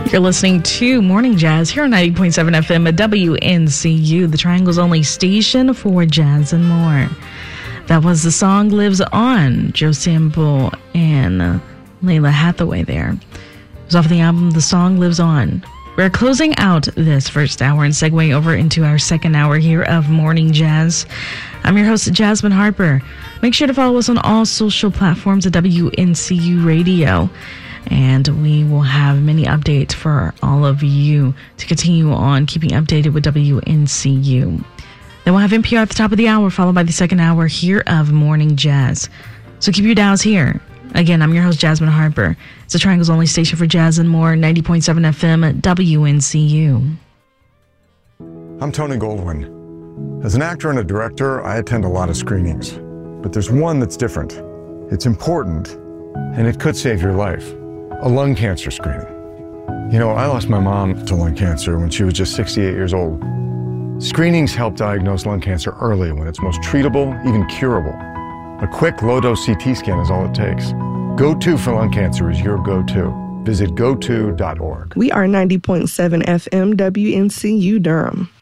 You're listening to Morning Jazz here on 90.7 FM at WNCU, the Triangle's only station for jazz and more. That was The Song Lives On, Joe Sample and Layla Hathaway there. It was off the album The Song Lives On. We're closing out this first hour and segueing over into our second hour here of Morning Jazz. I'm your host, Jasmine Harper. Make sure to follow us on all social platforms at WNCU Radio. And we will have many updates for all of you to continue on keeping updated with WNCU. Then we'll have NPR at the top of the hour, followed by the second hour here of Morning Jazz. So keep your dials here. Again, I'm your host, Jasmine Harper. It's the Triangle's only station for jazz and more, 90.7 FM at WNCU. I'm Tony Goldwyn. As an actor and a director, I attend a lot of screenings. But there's one that's different. It's important, and it could save your life. A lung cancer screening. You know, I lost my mom to lung cancer when she was just 68 years old. Screenings help diagnose lung cancer early when it's most treatable, even curable. A quick low-dose CT scan is all it takes. Go-To for lung cancer is your go-to. Visit goto.org. We are 90.7 FM WNCU Durham.